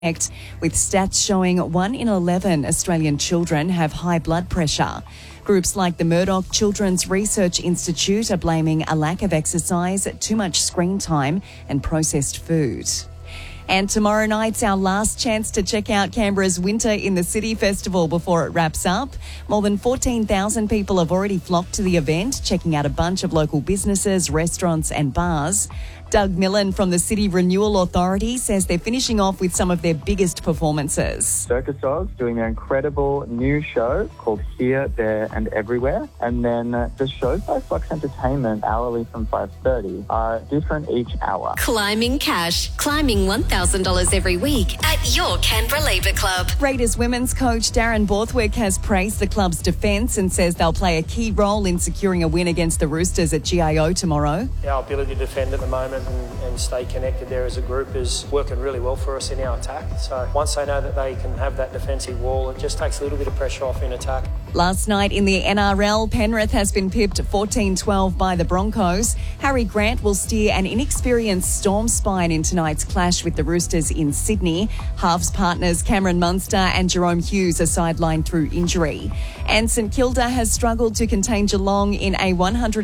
with stats showing 1 in 11 Australian children have high blood pressure. Groups like the Murdoch Children's Research Institute are blaming a lack of exercise, too much screen time and processed food. And tomorrow night's our last chance to check out Canberra's Winter in the City Festival before it wraps up. More than 14,000 people have already flocked to the event, checking out a bunch of local businesses, restaurants and bars. Doug Millen from the City Renewal Authority says they're finishing off with some of their biggest performances. Circus Dogs doing their incredible new show called Here, There and Everywhere. And then the shows by Flux Entertainment, hourly from 5:30, are different each hour. Climbing Cash. Climbing $1,000 every week at your Canberra Labour Club. Raiders women's coach Darren Borthwick has praised the club's defence and says they'll play a key role in securing a win against the Roosters at GIO tomorrow. Our ability to defend at the moment and stay connected there as a group is working really well for us in our attack. So once they know that they can have that defensive wall, it just takes a little bit of pressure off in attack. Last night in the NRL, Penrith has been pipped 14-12 by the Broncos. Harry Grant will steer an inexperienced Storm spine in tonight's clash with the Roosters in Sydney. Halves partners Cameron Munster and Jerome Hughes are sidelined through injury. And St Kilda has struggled to contain Geelong in a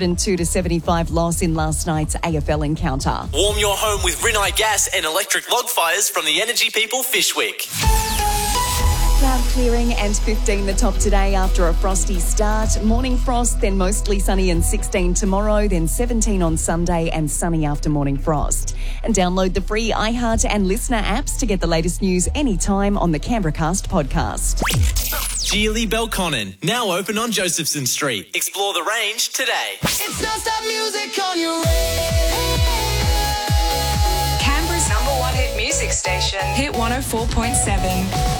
102-75 loss in last night's AFL encounter. Warm your home with Rinnai Gas and electric log fires from the Energy People Fishwick. Cloud clearing and 15 the top today after a frosty start. Morning frost, then mostly sunny and 16 tomorrow, then 17 on Sunday and sunny after morning frost. And download the free iHeart and Listener apps to get the latest news anytime on the CanberraCast podcast. Geely Belconnen, now open on Josephson Street. Explore the range today. It's non-stop music on your radio. Canberra's #1 hit music station, Hit 104.7.